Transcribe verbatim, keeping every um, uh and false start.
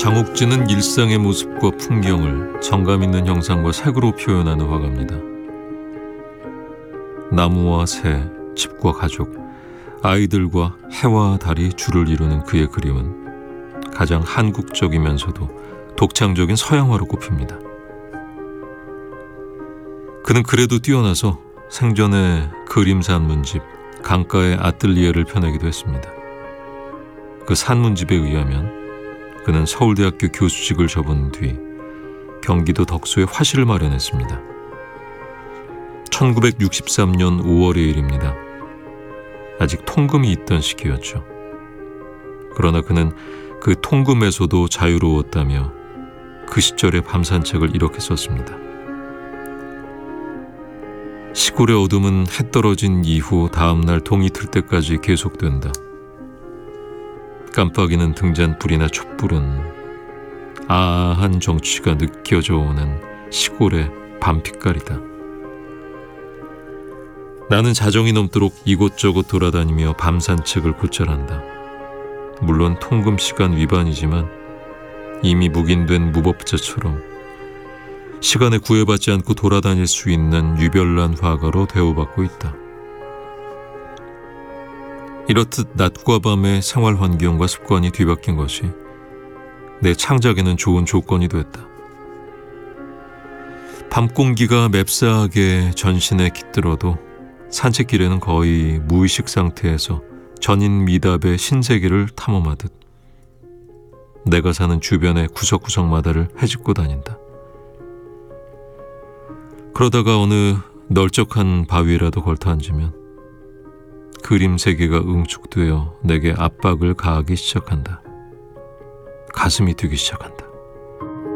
장옥진은 일상의 모습과 풍경을 정감 있는 형상과 색으로 표현하는 화가입니다. 나무와 새, 집과 가족, 아이들과 해와 달이 줄을 이루는 그의 그림은 가장 한국적이면서도 독창적인 서양화로 꼽힙니다. 그는 그래도 뛰어나서 생전에 그림 산문집, 강가의 아뜰리에를 펴내기도 했습니다. 그 산문집에 의하면 그는 서울대학교 교수직을 접은 뒤 경기도 덕소에 화실을 마련했습니다. 천구백육십삼 년 오월의 일입니다. 아직 통금이 있던 시기였죠. 그러나 그는 그 통금에서도 자유로웠다며 그 시절의 밤산책을 이렇게 썼습니다. 시골의 어둠은 해 떨어진 이후 다음날 동이 틀 때까지 계속된다. 깜빡이는 등잔불이나 촛불은 아아한 정취가 느껴져 오는 시골의 밤빛깔이다. 나는 자정이 넘도록 이곳저곳 돌아다니며 밤산책을 곧잘한다. 물론 통금 시간 위반이지만 이미 묵인된 무법자처럼 시간에 구애받지 않고 돌아다닐 수 있는 유별난 화가로 대우받고 있다. 이렇듯 낮과 밤의 생활 환경과 습관이 뒤바뀐 것이 내 창작에는 좋은 조건이 됐다. 밤 공기가 맵싸하게 전신에 깃들어도 산책길에는 거의 무의식 상태에서 전인 미답의 신세계를 탐험하듯 내가 사는 주변의 구석구석마다를 헤집고 다닌다. 그러다가 어느 널쩍한 바위라도 걸터 앉으면 그림 세계가 응축되어 내게 압박을 가하기 시작한다. 가슴이 뛰기 시작한다.